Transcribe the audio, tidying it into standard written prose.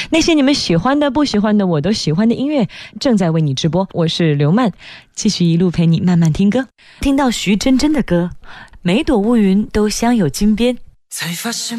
那些你们喜欢的不喜欢的我都喜欢的音乐正在为你直播，我是刘曼，继续一路陪你慢慢听歌。听到徐真真的歌，每朵乌云都镶有金边， 才发现